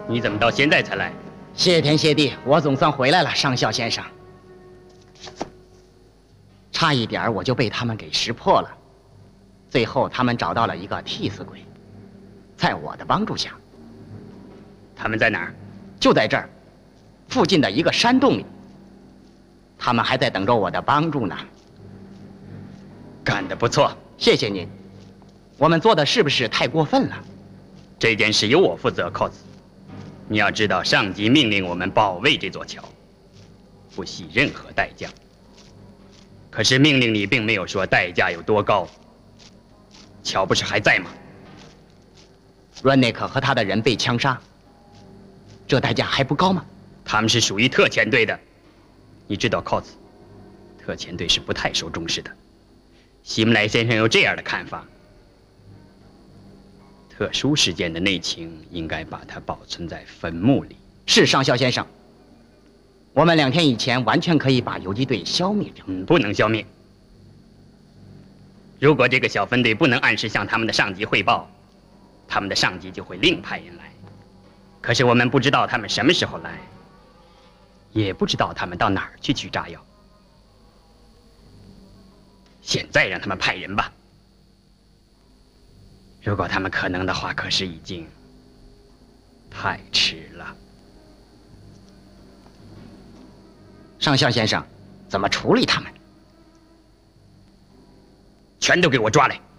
你怎么到现在才来？ 谢天谢地，我总算回来了，上校先生。差一点我就被他们给识破了，最后他们找到了一个替死鬼，在我的帮助下。 他们在哪儿？ 就在这儿，附近的一个山洞里。他们还在等着我的帮助呢。 干得不错， 谢谢您。我们做的是不是太过分了？ 这件事由我负责，Coz。你要知道，上级命令我们保卫这座桥，不惜任何代价。可是命令里并没有说代价有多高。桥不是还在吗？ 阮内克和他的人被枪杀，这代价还不高吗？ 他们是属于特遣队的，你知道，Coz，特遣队是不太受重视的。希姆莱先生有这样的看法：特殊事件的内情应该把它保存在坟墓里。 是上校先生。我们2天以前完全可以把游击队消灭掉。 不能消灭。如果这个小分队不能按时向他们的上级汇报，他们的上级就会另派人来。可是我们不知道他们什么时候来，也不知道他们到哪儿去取炸药。现在让他们派人吧。如果他们可能的话，可是已经太迟了。 上校先生，怎么处理他们？ 全都给我抓来！